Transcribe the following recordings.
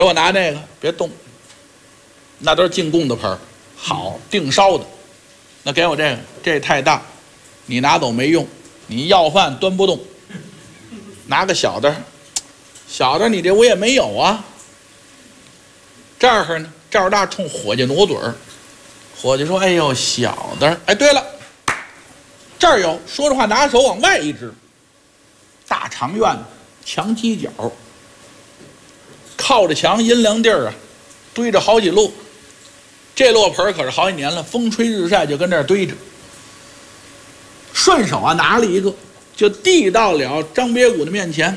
给我拿那个，别动，那都是进贡的盆儿，好定烧的。那给我这个，这太大，你拿走没用，你要饭端不动。拿个小的，小的你这我也没有啊。这儿呢，赵大冲伙计挪嘴儿，伙计说：“哎呦，小的，哎，对了，这儿有。”说着话，拿手往外一指，大长院子，墙犄角，靠着墙阴凉地儿啊，堆着好几摞。这摞盆可是好几年了，风吹日晒就跟这儿堆着。顺手啊拿了一个，就递到了张别谷的面前。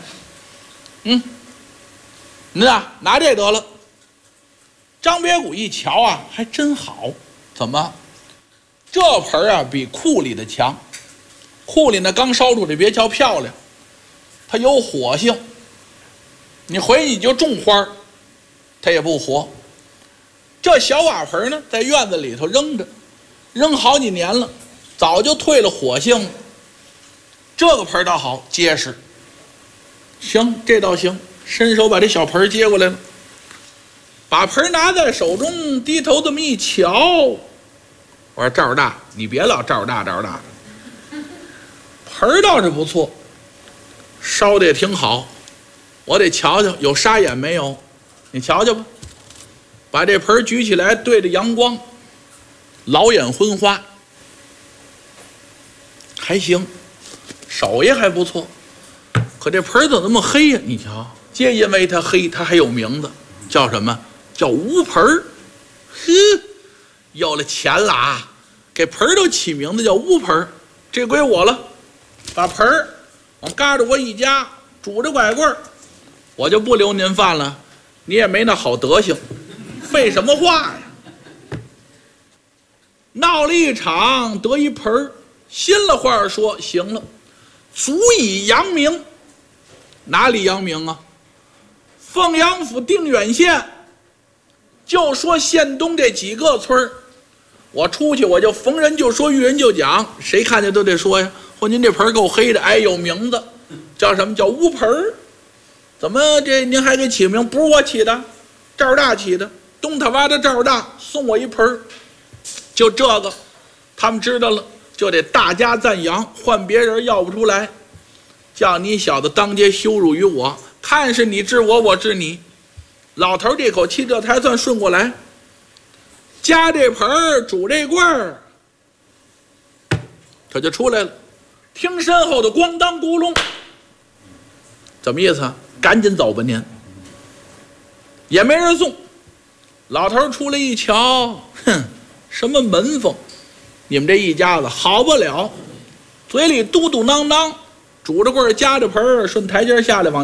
您啊拿这得了。张别谷一瞧啊，还真好。怎么？这盆啊比库里的强。库里那刚烧出的，别瞧漂亮，它有火性。你回去你就种花，它也不活。这小瓦盆呢，在院子里头扔着，扔好几年了，早就退了火性了。这个盆倒好，结实。行，这倒行。伸手把这小盆接过来了，把盆拿在手中，低头这么一瞧，我说赵大，你别老赵大赵大的，盆倒是不错，烧的也挺好，我得瞧瞧有沙眼没有，你瞧瞧吧。把这盆举起来，对着阳光，老眼昏花，还行，手艺还不错。可这盆怎么那么黑呀？你瞧，皆因为它黑，它还有名字，叫什么？叫乌盆。有了钱了啊，给盆都起名字叫乌盆。这归我了，把盆往嘎着我一夹，拄着拐棍儿，我就不留您饭了，你也没那好德行。废什么话呀？闹了一场得一盆，新了话说行了，足以扬名。哪里扬名啊？凤阳府定远县，就说县东这几个村，我出去我就逢人就说，遇人就讲，谁看见都得说呀。或您这盆够黑的，哎，有名字，叫什么？叫乌盆。怎么这您还给起名？不是我起的，赵大起的。东塔洼的赵大送我一盆，就这个，他们知道了就得大加赞扬，换别人要不出来。叫你小子当街羞辱于我，看是你治我，我治你。老头这口气这才算顺过来，夹这盆煮这棍儿，这就出来了。听身后的咣当咕隆，怎么意思啊？赶紧走吧您，也没人送。老头出来一瞧，哼，什么门风？你们这一家子好不了，嘴里嘟嘟囔囔，拄着棍儿夹着盆儿，顺台阶下来往